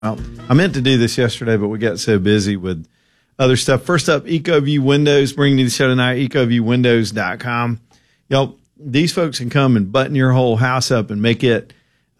Well, I meant to do this yesterday, but we got so busy with other stuff. First up, EcoView Windows, bringing you the show tonight, ecoviewwindows.com. Y'all, these folks can come and button your whole house up and make it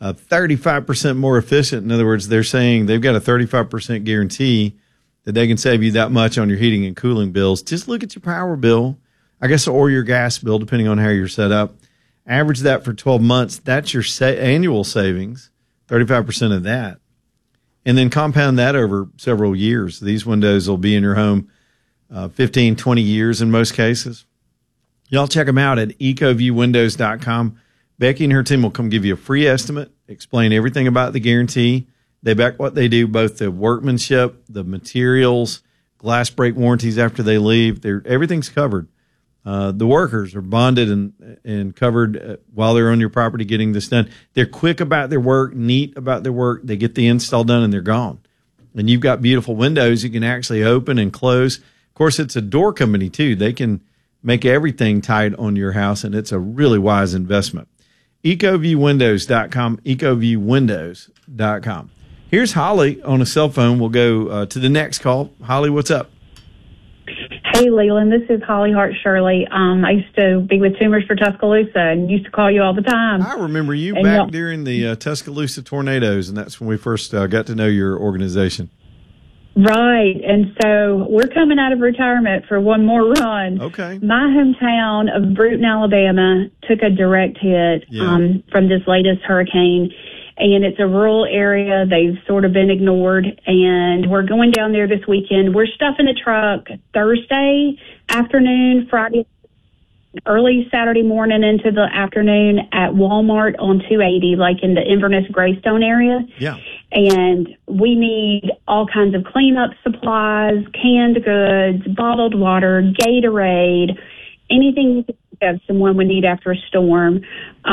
35% more efficient. In other words, they're saying they've got a 35% guarantee that they can save you that much on your heating and cooling bills. Just look at your power bill, I guess, or your gas bill, depending on how you're set up. Average that for 12 months. That's your annual savings, 35% of that. And then compound that over several years. These windows will be in your home 15, 20 years in most cases. Y'all check them out at ecoviewwindows.com. Becky and her team will come give you a free estimate, explain everything about the guarantee. They back what they do, both the workmanship, the materials, glass break warranties after they leave. Everything's covered. The workers are bonded and covered while they're on your property getting this done. They're quick about their work, neat about their work. They get the install done and they're gone. And you've got beautiful windows you can actually open and close. Of course, it's a door company too. They can make everything tight on your house, and it's a really wise investment. ecoviewwindows.com, ecoviewwindows.com. Here's Holly on a cell phone. We'll go to the next call. Holly, what's up? Hey, Leland, this is Holly Hart Shirley. I used to be with Tumors for Tuscaloosa and used to call you all the time. I remember you back during the Tuscaloosa tornadoes, and that's when we first got to know your organization. Right, and so we're coming out of retirement for one more run. Okay. My hometown of Brewton, Alabama, took a direct hit from this latest hurricane. And it's a rural area. They've sort of been ignored. And we're going down there this weekend. We're stuffing a truck Thursday afternoon, Friday, early Saturday morning into the afternoon at Walmart on 280, like in the Inverness Greystone area. Yeah. And we need all kinds of cleanup supplies, canned goods, bottled water, Gatorade, anything you can think of someone would need after a storm.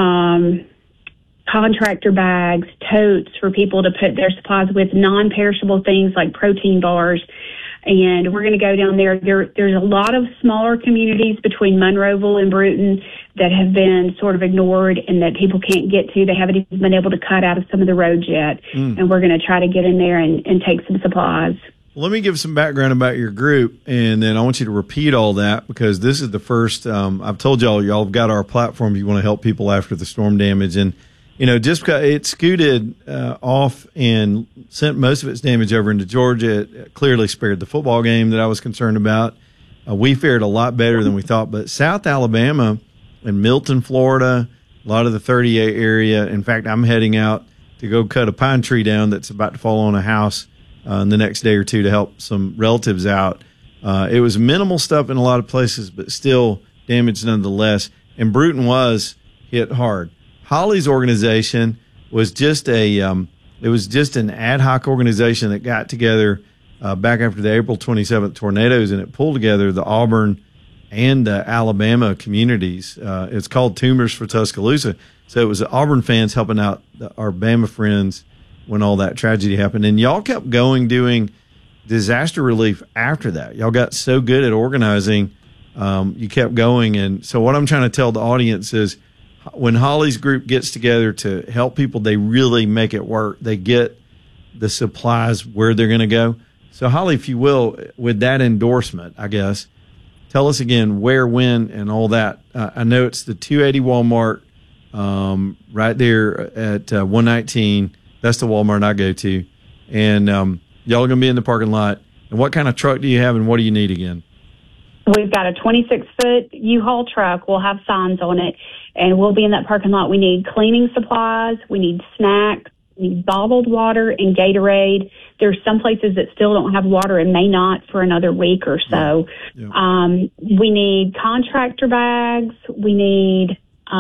Contractor bags, totes for people to put their supplies with, non-perishable things like protein bars. And we're going to go down there. There's a lot of smaller communities between Monroeville and Brewton that have been sort of ignored and that people can't get to. They haven't even been able to cut out of some of the roads yet. And we're going to try to get in there and take some supplies. Let me give some background about your group, and then I want you to repeat all that because this is the first. I've told y'all have got our platform if you want to help people after the storm damage. And you know, just because it scooted off and sent most of its damage over into Georgia, it clearly spared the football game that I was concerned about. We fared a lot better than we thought. But South Alabama and Milton, Florida, a lot of the 38 area. In fact, I'm heading out to go cut a pine tree down that's about to fall on a house in the next day or two to help some relatives out. It was minimal stuff in a lot of places, but still damage nonetheless. And Brewton was hit hard. Holly's organization was just an ad hoc organization that got together back after the April 27th tornadoes, and it pulled together the Auburn and the Alabama communities. It's called Tumors for Tuscaloosa. So it was the Auburn fans helping out our Bama friends when all that tragedy happened. And y'all kept going doing disaster relief after that. Y'all got so good at organizing, you kept going. And so what I'm trying to tell the audience is, when Holly's group gets together to help people, they really make it work. They get the supplies where they're going to go. So, Holly, if you will, with that endorsement, I guess, tell us again where, when, and all that. I know it's the 280 Walmart right there at 119. That's the Walmart I go to. And y'all are going to be in the parking lot. And what kind of truck do you have, and what do you need again? We've got a 26-foot U-Haul truck. We'll have signs on it, and we'll be in that parking lot. We need cleaning supplies. We need snacks. We need bottled water and Gatorade. There's some places that still don't have water and may not for another week or so. Yeah. We need contractor bags. We need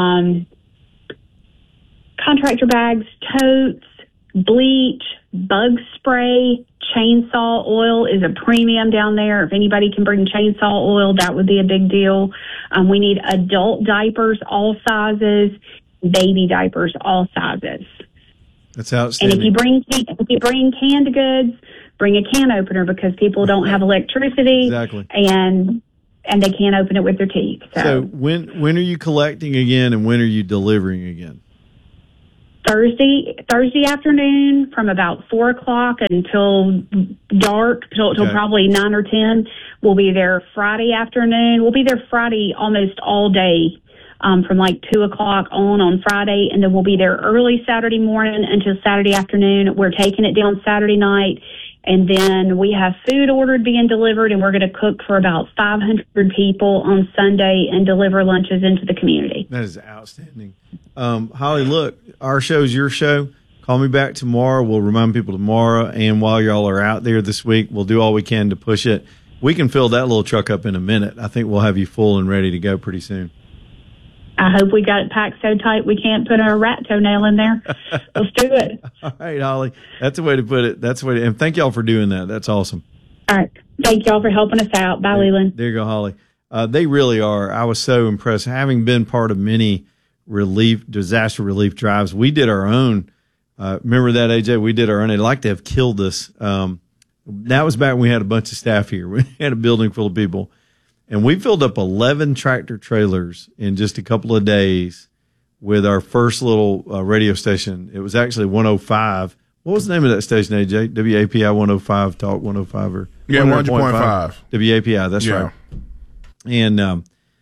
contractor bags, totes, bleach, bug spray. Chainsaw oil is a premium down there. If anybody can bring chainsaw oil, that would be a big deal. We need adult diapers, all sizes, baby diapers, all sizes. That's outstanding. And if you bring canned goods, bring a can opener because people don't have electricity. Exactly. And they can't open it with their teeth. So when are you collecting again, and when are you delivering again? Thursday afternoon from about 4 o'clock until dark, till probably 9 or 10. We'll be there Friday afternoon. We'll be there Friday almost all day, from like 2 o'clock on Friday, and then we'll be there early Saturday morning until Saturday afternoon. We're taking it down Saturday night, and then we have food ordered being delivered, and we're going to cook for about 500 people on Sunday and deliver lunches into the community. That is outstanding. Holly, look, our show's your show. Call me back tomorrow. We'll remind people tomorrow, and while y'all are out there this week, we'll do all we can to push it. We can fill that little truck up in a minute. I think we'll have you full and ready to go pretty soon. I hope we got it packed so tight we can't put a rat toenail in there. Let's do it. All right, Holly. That's the way to put it. That's the way and thank y'all for doing that. That's awesome. All right. Thank y'all for helping us out. Bye, Leland. There you go, Holly. They really are. I was so impressed. Having been part of many disaster relief drives, we did our own. Remember that, AJ? We did our own. They'd like to have killed us. That was back when we had a bunch of staff here. We had a building full of people. And we filled up 11 tractor trailers in just a couple of days with our first little radio station. It was actually 105. What was the name of that station, AJ? WAPI 105, Talk 105 or 100.5. WAPI, that's right. And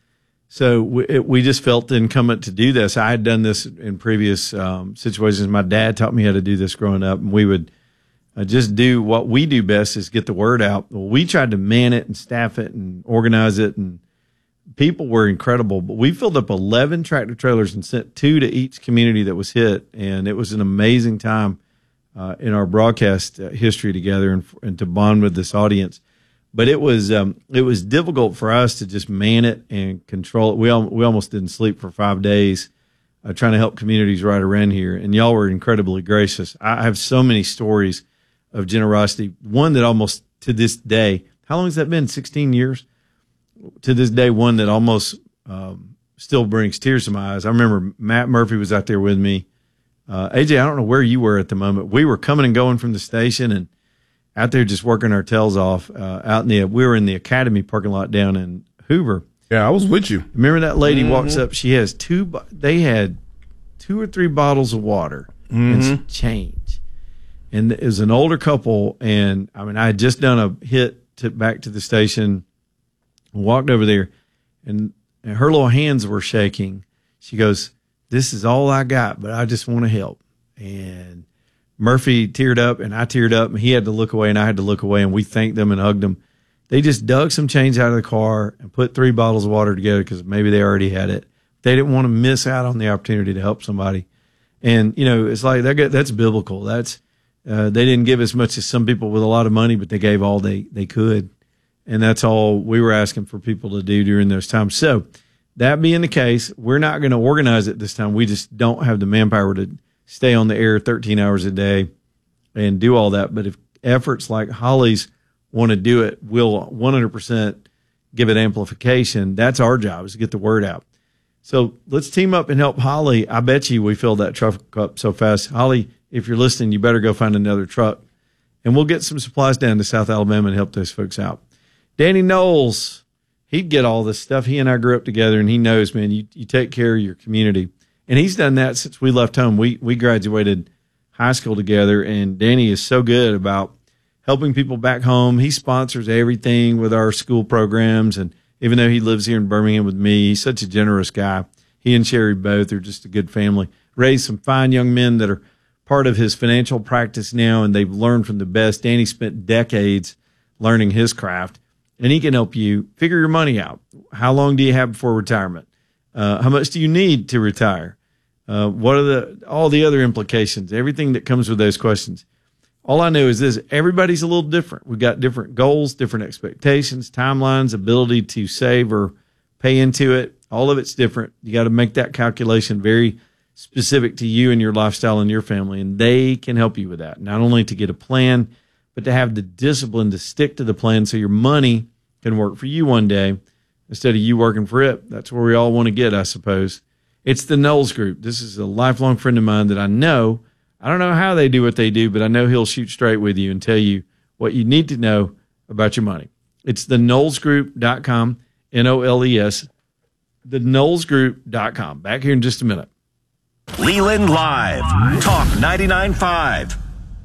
so we just felt incumbent to do this. I had done this in previous situations. My dad taught me how to do this growing up, and we would just do what we do best is get the word out. Well, we tried to man it and staff it and organize it, and people were incredible. But we filled up 11 tractor trailers and sent 2 to each community that was hit, and it was an amazing time in our broadcast history together and to bond with this audience. But it was difficult for us to just man it and control it. We almost didn't sleep for 5 days trying to help communities right around here, and y'all were incredibly gracious. I have so many stories of generosity. One that almost to this day, how long has that been? 16 years? To this day, one that almost still brings tears to my eyes. I remember Matt Murphy was out there with me. AJ, I don't know where you were at the moment. We were coming and going from the station and out there just working our tails off. We were in the Academy parking lot down in Hoover. Yeah, I was with you. Remember that lady walks up. She has they had 2 or 3 bottles of water and some change. And it was an older couple, and I mean, I had just done a hit back to the station, walked over there, and her little hands were shaking. She goes, "This is all I got, but I just want to help." And Murphy teared up, and I teared up, and he had to look away, and I had to look away, and we thanked them and hugged them. They just dug some change out of the car and put 3 bottles of water together because maybe they already had it. They didn't want to miss out on the opportunity to help somebody. And, it's like that's biblical. They didn't give as much as some people with a lot of money, but they gave all they could. And that's all we were asking for people to do during those times. So that being the case, we're not going to organize it this time. We just don't have the manpower to stay on the air 13 hours a day and do all that. But if efforts like Holly's want to do it, we'll 100% give it amplification. That's our job, is to get the word out. So let's team up and help Holly. I bet you we filled that truck up so fast. Holly, if you're listening, you better go find another truck. And we'll get some supplies down to South Alabama and help those folks out. Danny Knowles, he'd get all this stuff. He and I grew up together, and he knows, man, you take care of your community. And he's done that since we left home. We graduated high school together, and Danny is so good about helping people back home. He sponsors everything with our school programs, and even though he lives here in Birmingham with me, he's such a generous guy. He and Sherry both are just a good family. Raised some fine young men that are part of his financial practice now, and they've learned from the best. Danny spent decades learning his craft, and he can help you figure your money out. How long do you have before retirement? How much do you need to retire? What are all the other implications? Everything that comes with those questions. All I know is this: everybody's a little different. We've got different goals, different expectations, timelines, ability to save or pay into it. All of it's different. You got to make that calculation very specific to you and your lifestyle and your family, and they can help you with that. Not only to get a plan, but to have the discipline to stick to the plan so your money can work for you one day instead of you working for it. That's where we all want to get, I suppose. It's the Knowles Group. This is a lifelong friend of mine that I know. I don't know how they do what they do, but I know he'll shoot straight with you and tell you what you need to know about your money. It's the KnowlesGroup.com, Knoles, the KnowlesGroup.com. Back here in just a minute. Leland Live. Talk 99.5.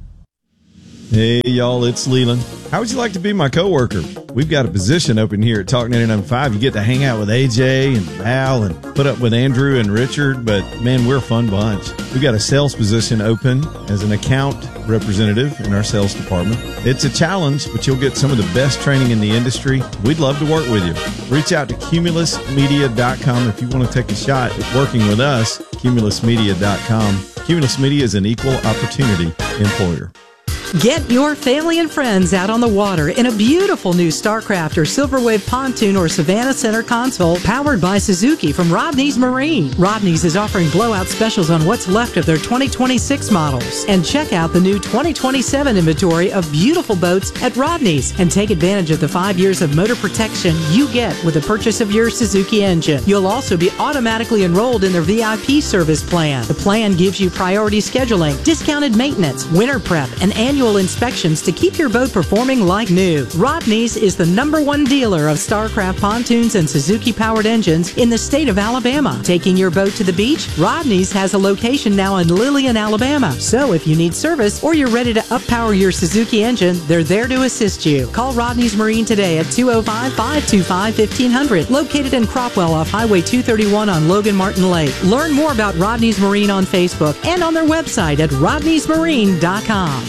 Hey, y'all, it's Leland. How would you like to be my coworker? We've got a position open here at Talk 99.5. You get to hang out with AJ and Val and put up with Andrew and Richard, but, man, we're a fun bunch. We've got a sales position open as an account representative in our sales department. It's a challenge, but you'll get some of the best training in the industry. We'd love to work with you. Reach out to cumulusmedia.com if you want to take a shot at working with us, cumulusmedia.com. Cumulus Media is an equal opportunity employer. Get your family and friends out on the water in a beautiful new Starcraft or Silverwave pontoon or Savannah Center console powered by Suzuki from Rodney's Marine. Rodney's is offering blowout specials on what's left of their 2026 models. And check out the new 2027 inventory of beautiful boats at Rodney's and take advantage of the 5 years of motor protection you get with the purchase of your Suzuki engine. You'll also be automatically enrolled in their VIP service plan. The plan gives you priority scheduling, discounted maintenance, winter prep, and annual inspections to keep your boat performing like new. Rodney's is the #1 dealer of Starcraft pontoons and Suzuki-powered engines in the state of Alabama. Taking your boat to the beach? Rodney's has a location now in Lillian, Alabama. So if you need service or you're ready to up-power your Suzuki engine, they're there to assist you. Call Rodney's Marine today at 205-525-1500, located in Cropwell off Highway 231 on Logan Martin Lake. Learn more about Rodney's Marine on Facebook and on their website at rodneysmarine.com.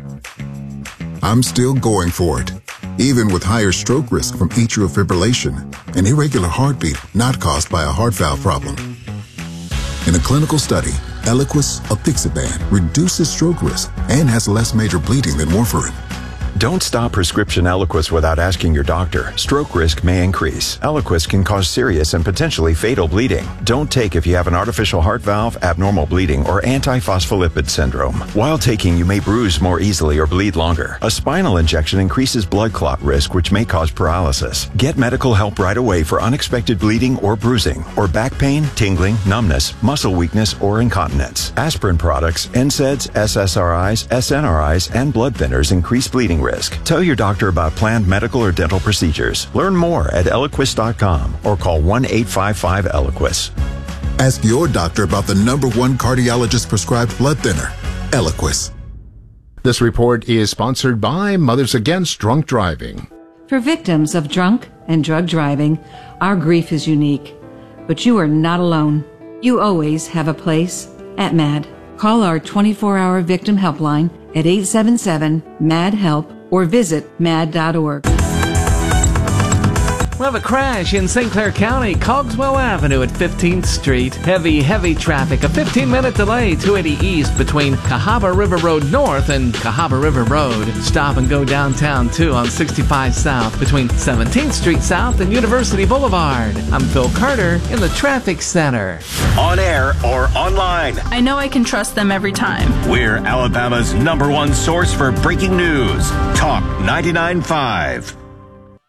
I'm still going for it, even with higher stroke risk from atrial fibrillation, an irregular heartbeat not caused by a heart valve problem. In a clinical study, Eliquis apixaban reduces stroke risk and has less major bleeding than warfarin. Don't stop prescription Eliquis without asking your doctor. Stroke risk may increase. Eliquis can cause serious and potentially fatal bleeding. Don't take if you have an artificial heart valve, abnormal bleeding, or antiphospholipid syndrome. While taking, you may bruise more easily or bleed longer. A spinal injection increases blood clot risk, which may cause paralysis. Get medical help right away for unexpected bleeding or bruising, or back pain, tingling, numbness, muscle weakness, or incontinence. Aspirin products, NSAIDs, SSRIs, SNRIs, and blood thinners increase bleeding risk. Tell your doctor about planned medical or dental procedures. Learn more at Eliquis.com or call 1-855-ELIQUIS. Ask your doctor about the #1 cardiologist prescribed blood thinner, Eliquis. This report is sponsored by Mothers Against Drunk Driving. For victims of drunk and drug driving, our grief is unique. But you are not alone. You always have a place at MAD. Call our 24-hour victim helpline at 877-MAD-HELP or visit mad.org. We have a crash in St. Clair County, Cogswell Avenue at 15th Street. Heavy traffic. A 15-minute delay, 280 East between Cahaba River Road North and Cahaba River Road. Stop and go downtown, too, on 65 South between 17th Street South and University Boulevard. I'm Phil Carter in the Traffic Center. On air or online. I know I can trust them every time. We're Alabama's #1 source for breaking news. Talk 99.5.